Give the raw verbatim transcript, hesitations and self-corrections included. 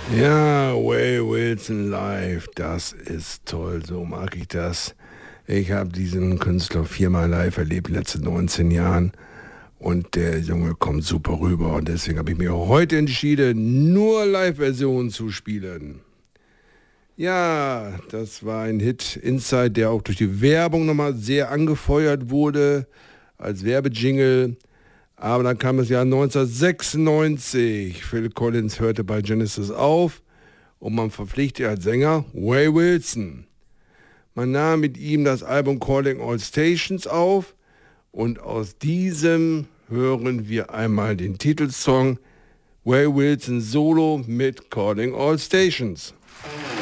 Ja, Ray Wilson live, das ist toll, so mag ich das. Ich habe diesen Künstler viermal live erlebt in den letzten neunzehn Jahren und der Junge kommt super rüber und deswegen habe ich mich heute entschieden, nur Live-Versionen zu spielen. Ja, das war ein Hit, Inside, der auch durch die Werbung nochmal sehr angefeuert wurde als Werbejingle. Aber dann kam das Jahr neunzehnhundertsechsundneunzig. Phil Collins hörte bei Genesis auf und man verpflichtete als Sänger Ray Wilson. Man nahm mit ihm das Album Calling All Stations auf und aus diesem hören wir einmal den Titelsong Ray Wilson Solo mit Calling All Stations.